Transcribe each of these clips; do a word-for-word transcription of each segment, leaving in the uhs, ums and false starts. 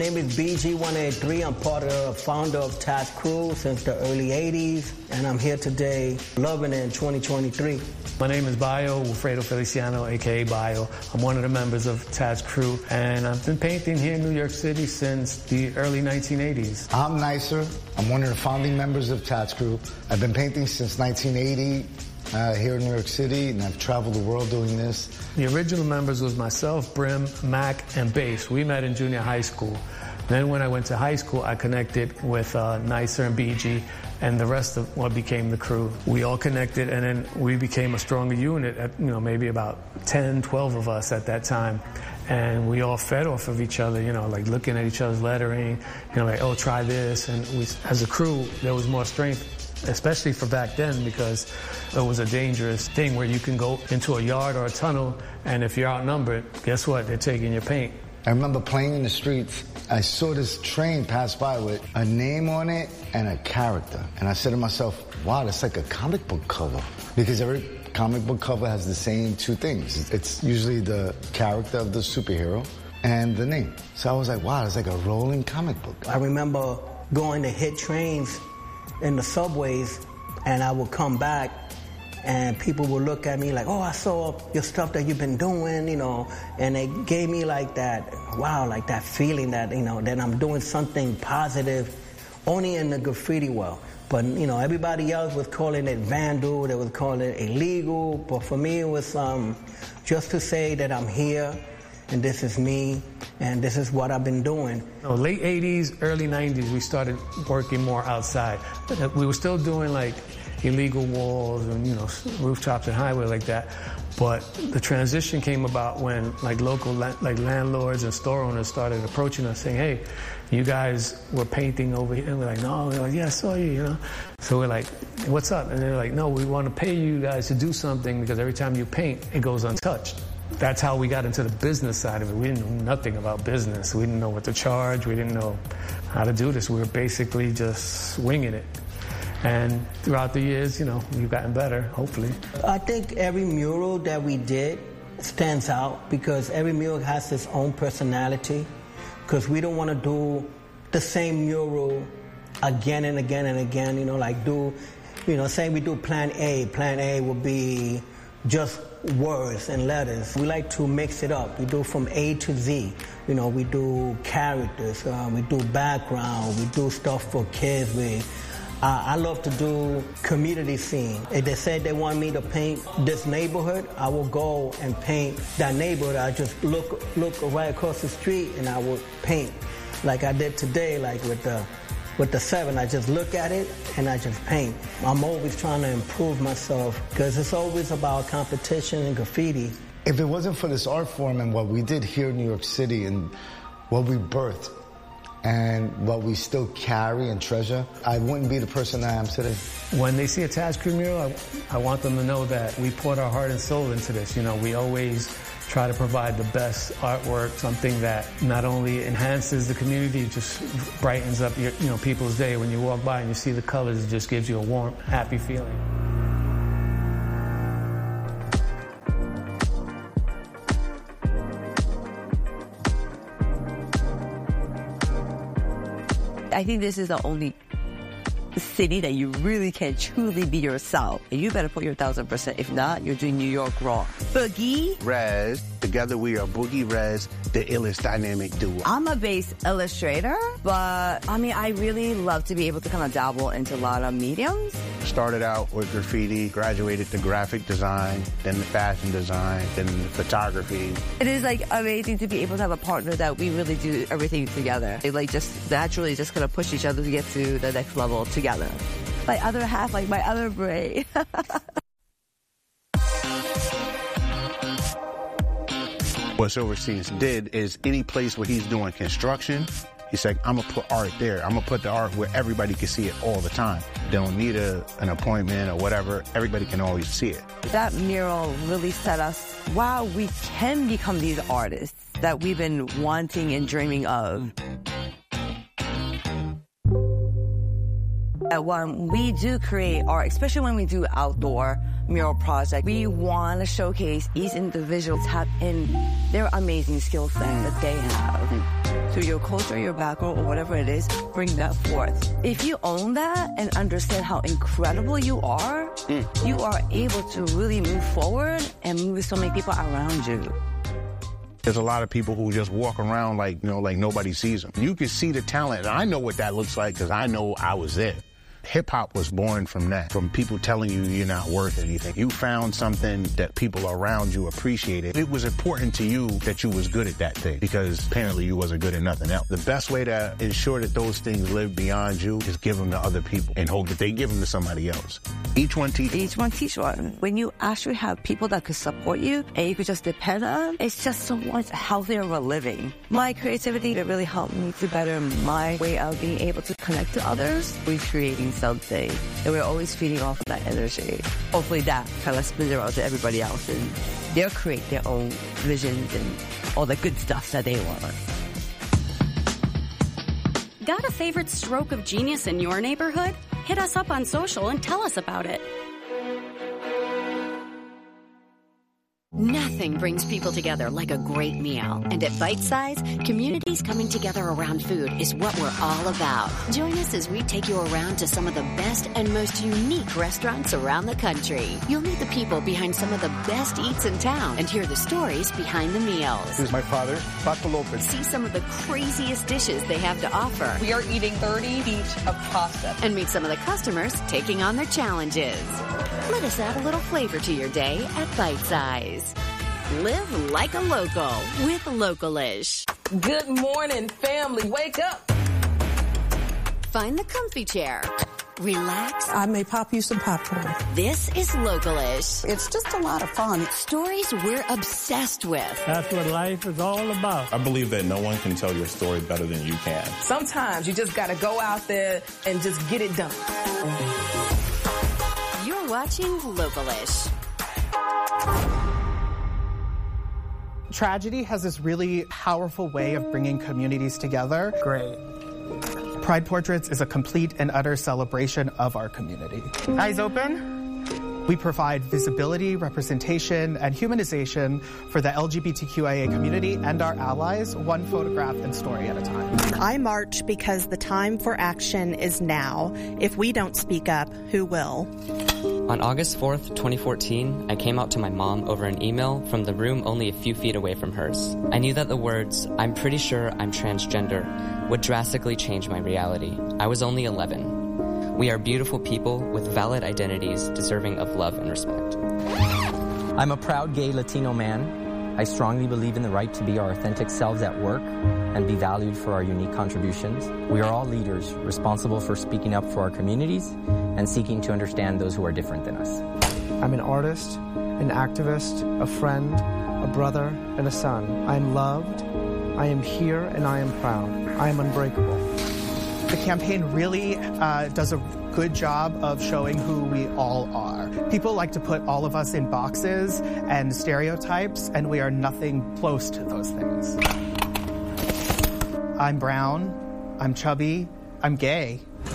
My name is B G one eighty-three. I'm part of the founder of Taz Crew since the early eighties, and I'm here today loving it in twenty twenty-three. My name is Bayo, Wilfredo Feliciano, a k a. Bayo. I'm one of the members of Taz Crew, and I've been painting here in New York City since the early nineteen eighties. I'm Nicer. I'm one of the founding members of Taz Crew. I've been painting since nineteen eighty. Uh, here in New York City, and I've traveled the world doing this. The original members was myself, Brim, Mac, and Bass. We met in junior high school. Then when I went to high school, I connected with uh, Nicer and B G, and the rest of what became the crew. We all connected, and then we became a stronger unit, at, you know, maybe about ten, twelve of us at that time. And we all fed off of each other, you know, like looking at each other's lettering, you know, like, oh, try this. And we, as a crew, there was more strength, especially for back then, because it was a dangerous thing where you can go into a yard or a tunnel, and if you're outnumbered, guess what? They're taking your paint. I remember playing in the streets. I saw this train pass by with a name on it and a character. And I said to myself, wow, that's like a comic book cover. Because every comic book cover has the same two things. It's usually the character of the superhero and the name. So I was like, wow, it's like a rolling comic book. I remember going to hit trains in the subways, and I would come back and people would look at me like, oh, I saw your stuff that you've been doing, you know, and it gave me like that, wow, like that feeling that, you know, that I'm doing something positive only in the graffiti world. But, you know, everybody else was calling it vandal, they was calling it illegal, but for me it was um, just to say that I'm here, and this is me, and this is what I've been doing. You know, late eighties, early nineties, we started working more outside. We were still doing like illegal walls and, you know, rooftops and highway like that. But the transition came about when like local la like landlords and store owners started approaching us saying, hey, you guys were painting over here. And we're like, no, we're like, yeah, I saw you, you know. So we're like, what's up? And they're like, no, we want to pay you guys to do something because every time you paint, it goes untouched. That's how we got into the business side of it. We didn't know nothing about business. We didn't know what to charge. We didn't know how to do this. We were basically just winging it. And throughout the years, you know, we've gotten better, hopefully. I think every mural that we did stands out because every mural has its own personality, because we don't want to do the same mural again and again and again, you know, like do, you know, say we do plan A. Plan A will be just words and letters. We like to mix it up. We do from A to Z. You know, we do characters, uh, we do background, we do stuff for kids. We, uh, I love to do community scene. If they said they want me to paint this neighborhood, I will go and paint that neighborhood. I just look, look right across the street and I will paint like I did today, like with the With the seven, I just look at it and I just paint. I'm always trying to improve myself because it's always about competition and graffiti. If it wasn't for this art form and what we did here in New York City and what we birthed and what we still carry and treasure, I wouldn't be the person I am today. When they see a Taz Crew mural, I, I want them to know that we poured our heart and soul into this. You know, we always try to provide the best artwork, something that not only enhances the community, just brightens up your, you know, people's day. When you walk by and you see the colors, it just gives you a warm, happy feeling. I think this is the only city that you really can truly be yourself. And you better put your thousand percent. If not, you're doing New York wrong. Boogie. Rez. Together we are Boogie Rez, the illest dynamic duo. I'm a base illustrator, but I mean, I really love to be able to kind of dabble into a lot of mediums. Started out with graffiti, graduated to graphic design, then the fashion design, then the photography. It is like amazing to be able to have a partner that we really do everything together. It like just naturally just kind of push each other to get to the next level together. My other half, like my other brain. What Silverstein did is any place where he's doing construction, he's like, I'm going to put art there. I'm going to put the art where everybody can see it all the time. They don't need a, an appointment or whatever. Everybody can always see it. That mural really set us, wow, we can become these artists that we've been wanting and dreaming of. When we do create art, especially when we do outdoor mural projects, we want to showcase each individual tap in their amazing skill set that they have. through your culture, your background, or whatever it is, bring that forth. If you own that and understand how incredible you are, mm. you are able to really move forward and move with so many people around you. There's a lot of people who just walk around like, you know, like nobody sees them. You can see the talent, and I know what that looks like because I know I was there. Hip-hop was born from that, from people telling you you're not worth anything. You found something that people around you appreciated. It was important to you that you was good at that thing because apparently you wasn't good at nothing else. The best way to ensure that those things live beyond you is give them to other people and hope that they give them to somebody else. Each one teach Each one teach one. When you actually have people that could support you and you could just depend on, it's just so much healthier of a living. My creativity, it really helped me to better my way of being able to connect to others. We're creating something, and we're always feeding off of that energy. Hopefully that kind of spins around to everybody else, and they'll create their own visions and all the good stuff that they want. Got a favorite stroke of genius in your neighborhood? Hit us up on social and tell us about it. Nothing brings people together like a great meal. And at Bite Size, communities coming together around food is what we're all about. Join us as we take you around to some of the best and most unique restaurants around the country. You'll meet the people behind some of the best eats in town and hear the stories behind the meals. This is my father, Paco Lopez. See some of the craziest dishes they have to offer. We are eating thirty each of pasta. And meet some of the customers taking on their challenges. Let us add a little flavor to your day at Bite Size. Live like a local with Localish. Good morning, family. Wake up. Find the comfy chair. Relax. I may pop you some popcorn. This is Localish. It's just a lot of fun. Stories we're obsessed with. That's what life is all about. I believe that no one can tell your story better than you can. Sometimes you just got to go out there and just get it done. You're watching Localish. Tragedy has this really powerful way of bringing communities together. Great. Pride Portraits is a complete and utter celebration of our community. Eyes open. We provide visibility, representation, and humanization for the L G B T Q I A community and our allies, one photograph and story at a time. I march because the time for action is now. If we don't speak up, who will? On August fourth, twenty fourteen, I came out to my mom over an email from the room only a few feet away from hers. I knew that the words, "I'm pretty sure I'm transgender," would drastically change my reality. I was only eleven. We are beautiful people with valid identities deserving of love and respect. I'm a proud gay Latino man. I strongly believe in the right to be our authentic selves at work and be valued for our unique contributions. We are all leaders responsible for speaking up for our communities and seeking to understand those who are different than us. I'm an artist, an activist, a friend, a brother, and a son. I am loved, I am here, and I am proud. I am unbreakable. The campaign really uh, does a good job of showing who we all are. People like to put all of us in boxes and stereotypes, and we are nothing close to those things. I'm brown, I'm chubby, I'm gay.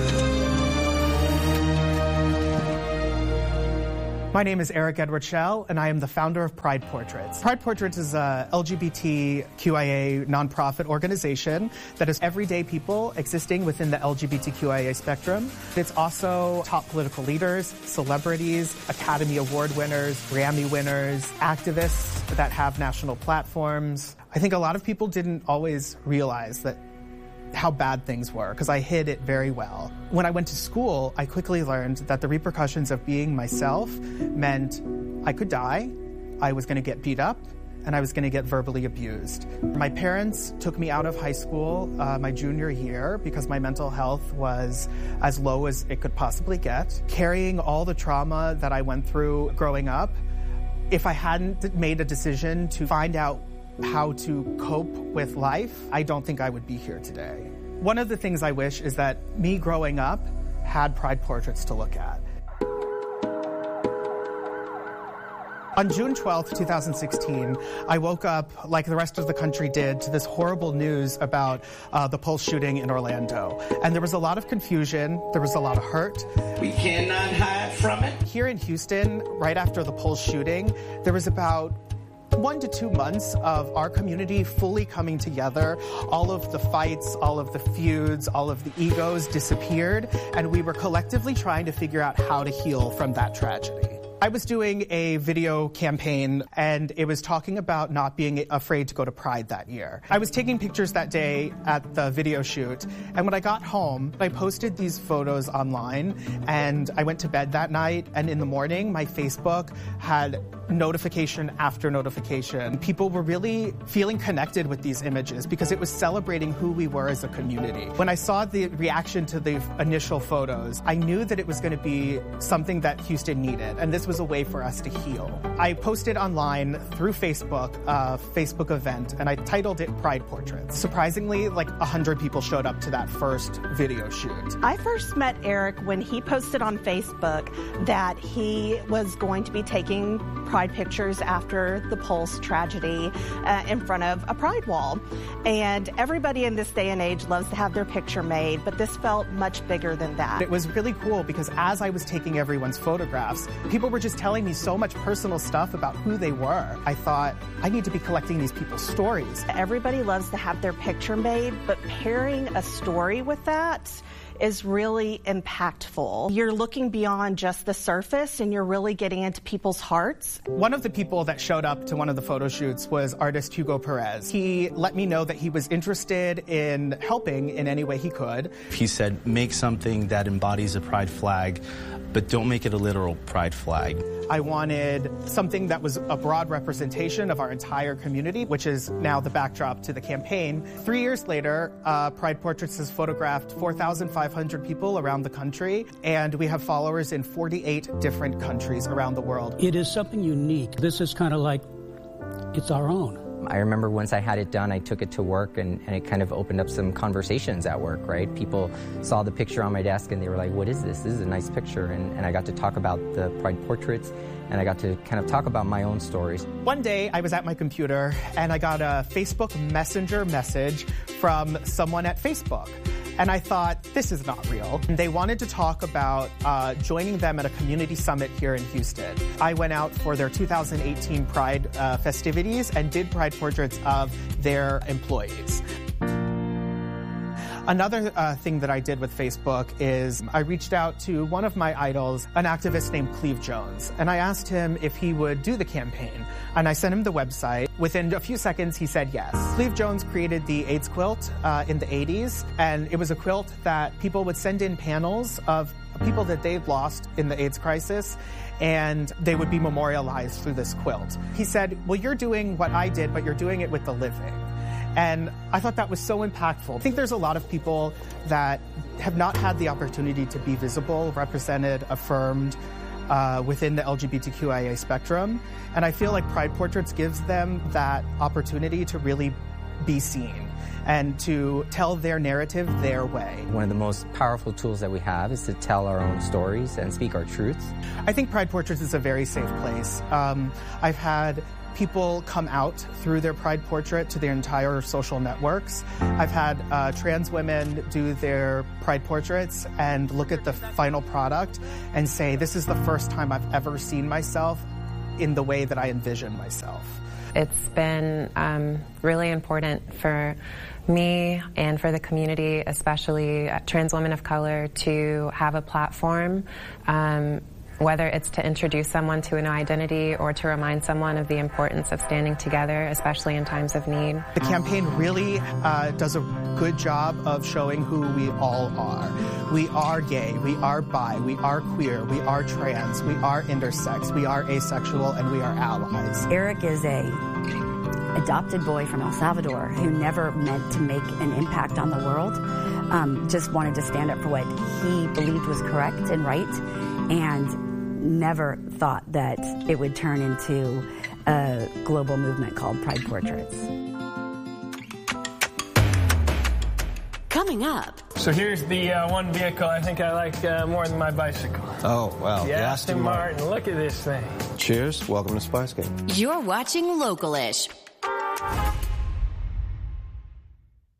My name is Eric Edward Schell, and I am the founder of Pride Portraits. Pride Portraits is a L G B T Q I A nonprofit organization that is everyday people existing within the L G B T Q I A spectrum. It's also top political leaders, celebrities, Academy Award winners, Grammy winners, activists that have national platforms. I think a lot of people didn't always realize that how bad things were, because I hid it very well. When I went to school, I quickly learned that the repercussions of being myself meant I could die, I was going to get beat up, and I was going to get verbally abused. My parents took me out of high school uh, my junior year because my mental health was as low as it could possibly get. Carrying all the trauma that I went through growing up, if I hadn't made a decision to find out how to cope with life, I don't think I would be here today. One of the things I wish is that me growing up had Pride Portraits to look at. On June twelfth, two thousand sixteen, I woke up, like the rest of the country did, to this horrible news about uh, the Pulse shooting in Orlando. And there was a lot of confusion, there was a lot of hurt. We cannot hide from it. Here in Houston, right after the Pulse shooting, there was about one to two months of our community fully coming together. All of the fights, all of the feuds, all of the egos disappeared, and we were collectively trying to figure out how to heal from that tragedy. I was doing a video campaign, and it was talking about not being afraid to go to Pride that year. I was taking pictures that day at the video shoot, and when I got home, I posted these photos online, and I went to bed that night, and in the morning, my Facebook had notification after notification. People were really feeling connected with these images because it was celebrating who we were as a community. When I saw the reaction to the initial photos, I knew that it was going to be something that Houston needed, and this was a way for us to heal. I posted online through Facebook, a Facebook event, and I titled it Pride Portraits. Surprisingly, like one hundred people showed up to that first video shoot. I first met Eric when he posted on Facebook that he was going to be taking Pride pictures after the Pulse tragedy uh, in front of a Pride wall. And everybody in this day and age loves to have their picture made, but this felt much bigger than that. It was really cool because as I was taking everyone's photographs, people were just telling me so much personal stuff about who they were. I thought, I need to be collecting these people's stories. Everybody loves to have their picture made, but pairing a story with that is really impactful. You're looking beyond just the surface and you're really getting into people's hearts. One of the people that showed up to one of the photo shoots was artist Hugo Perez. He let me know that he was interested in helping in any way he could. He said, make something that embodies a pride flag, but don't make it a literal pride flag. I wanted something that was a broad representation of our entire community, which is now the backdrop to the campaign. Three years later, uh, Pride Portraits has photographed four thousand five hundred people around the country, and we have followers in forty-eight different countries around the world. It is something unique. This is kind of like, it's our own. I remember once I had it done, I took it to work, and, and it kind of opened up some conversations at work, right? People saw the picture on my desk, and they were like, what is this? This is a nice picture. And, and I got to talk about the Pride Portraits, and I got to kind of talk about my own stories. One day, I was at my computer, and I got a Facebook Messenger message from someone at Facebook. And I thought, this is not real. And they wanted to talk about uh, joining them at a community summit here in Houston. I went out for their two thousand eighteen Pride uh, festivities and did Pride Portraits of their employees. Another uh, thing that I did with Facebook is I reached out to one of my idols, an activist named Cleve Jones, and I asked him if he would do the campaign. And I sent him the website. Within a few seconds, he said yes. Cleve Jones created the AIDS quilt uh, in the eighties, and it was a quilt that people would send in panels of people that they'd lost in the AIDS crisis, and they would be memorialized through this quilt. He said, well, you're doing what I did, but you're doing it with the living. And I thought that was so impactful. I think there's a lot of people that have not had the opportunity to be visible, represented, affirmed uh, within the L G B T Q I A spectrum. And I feel like Pride Portraits gives them that opportunity to really be seen and to tell their narrative their way. One of the most powerful tools that we have is to tell our own stories and speak our truths. I think Pride Portraits is a very safe place. Um, I've had people come out through their Pride Portrait to their entire social networks. I've had uh, trans women do their Pride Portraits and look at the final product and say, this is the first time I've ever seen myself in the way that I envision myself. It's been um, really important for me and for the community, especially trans women of color, to have a platform, um, whether it's to introduce someone to a new identity or to remind someone of the importance of standing together, especially in times of need. The campaign really uh, does a good job of showing who we all are. We are gay, we are bi, we are queer, we are trans, we are intersex, we are asexual, and we are allies. Eric is a adopted boy from El Salvador who never meant to make an impact on the world, um, just wanted to stand up for what he believed was correct and right, and never thought that it would turn into a global movement called Pride Portraits. Coming up. So here's the uh, one vehicle I think I like uh, more than my bicycle. Oh, wow. The Aston Martin. Martin. Look at this thing. Cheers. Welcome to Spice Game. You're watching Local-ish.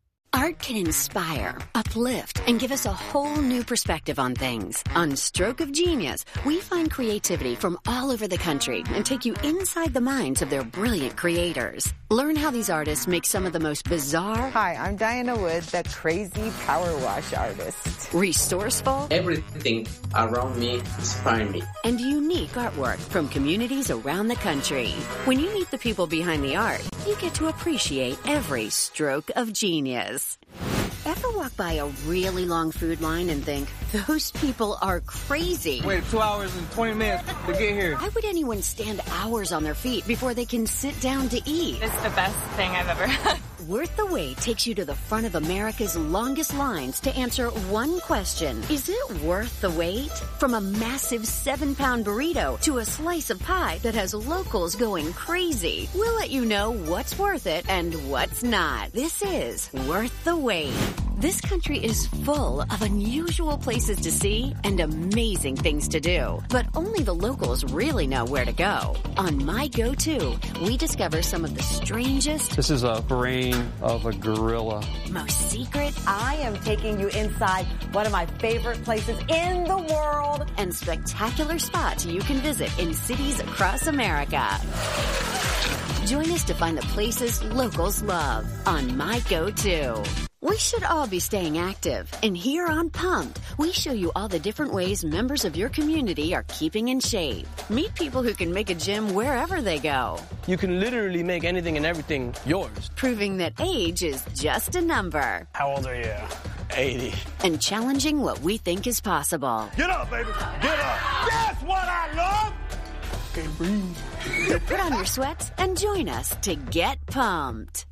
Art can inspire, uplift, and give us a whole new perspective on things. On Stroke of Genius, we find creativity from all over the country and take you inside the minds of their brilliant creators. Learn how these artists make some of the most bizarre... Hi, I'm Diana Wood, the crazy power wash artist. Resourceful... Everything around me inspires me. And unique artwork from communities around the country. When you meet the people behind the art, you get to appreciate every stroke of genius. Ever walk by a really long food line and think, those people are crazy? Wait two hours and twenty minutes to get here. Why would anyone stand hours on their feet before they can sit down to eat? It's the best thing I've ever had. Worth the Wait takes you to the front of America's longest lines to answer one question. Is it worth the wait? From a massive seven-pound burrito to a slice of pie that has locals going crazy, we'll let you know what's worth it and what's not. This is Worth the Wait. This country is full of unusual places to see and amazing things to do, but only the locals really know where to go. On My Go-To, we discover some of the strangest... This is a brain of a gorilla. Most secret... I am taking you inside one of my favorite places in the world. And spectacular spots you can visit in cities across America. Join us to find the places locals love on My Go-To. We should all be staying active, and here on Pumped, we show you all the different ways members of your community are keeping in shape. Meet people who can make a gym wherever they go. You can literally make anything and everything yours. Proving that age is just a number. How old are you? eighty. And challenging what we think is possible. Get up, baby. Get up. That's what I love. Okay, breathe. So put on your sweats and join us to get pumped.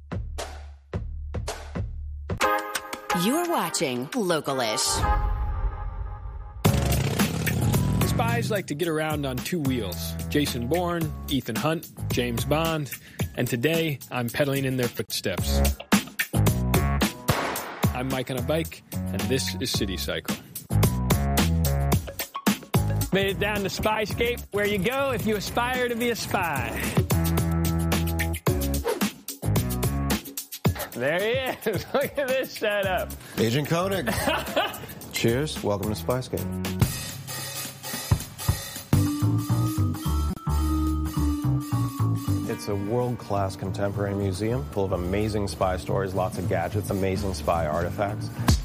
You're watching Localish. Spies like to get around on two wheels. Jason Bourne, Ethan Hunt, James Bond, and today I'm pedaling in their footsteps. I'm Mike on a bike, and this is City Cycle. Made it down to Spyscape, where you go if you aspire to be a spy. There he is. Look at this setup. Agent Koenig. Cheers. Welcome to Spyscape. It's a world-class contemporary museum full of amazing spy stories, lots of gadgets, amazing spy artifacts.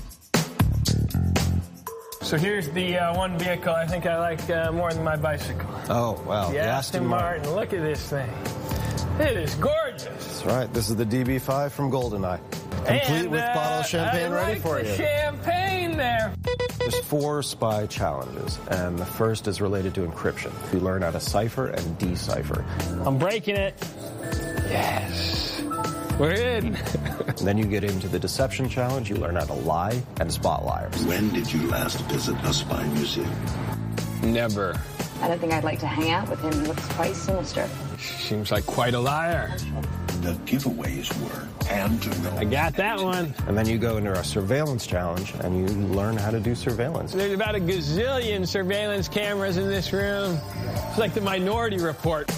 So here's the uh, one vehicle I think I like uh, more than my bicycle. Oh, wow. The Aston Martin. Martin. Look at this thing. It is gorgeous. That's right. This is the D B five from GoldenEye. Complete and, with uh, bottle of champagne I ready like for the you. Champagne there. There's four spy challenges, and the first is related to encryption. You learn how to cipher and decipher. I'm breaking it. Yes. We're in. And then you get into the deception challenge. You learn how to lie and spot liars. When did you last visit a spy museum? Never. I don't think I'd like to hang out with him. He looks quite sinister. Seems like quite a liar. The giveaways were hand to nose. I got that one. And then you go into our surveillance challenge, and you learn how to do surveillance. There's about a gazillion surveillance cameras in this room. It's like the Minority Report.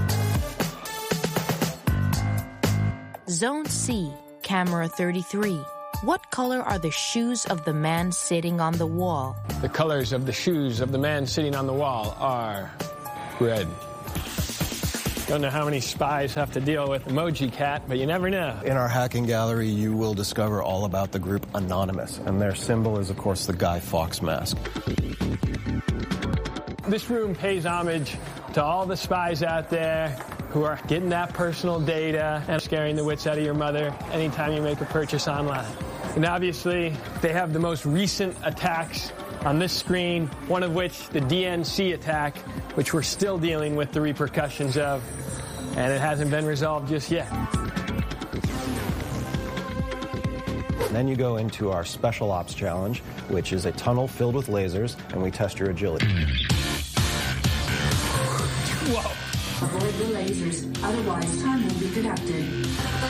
Zone C, camera thirty-three. What color are the shoes of the man sitting on the wall? The colors of the shoes of the man sitting on the wall are red. Don't know how many spies have to deal with Emoji Cat, but you never know. In our hacking gallery, you will discover all about the group Anonymous, and their symbol is, of course, the Guy Fawkes mask. This room pays homage to all the spies out there who are getting that personal data and scaring the wits out of your mother anytime you make a purchase online. And obviously, they have the most recent attacks on this screen, one of which, the D N C attack, which we're still dealing with the repercussions of, and it hasn't been resolved just yet. Then you go into our Special Ops Challenge, which is a tunnel filled with lasers, and we test your agility. Whoa. Avoid the lasers, otherwise time will be deducted.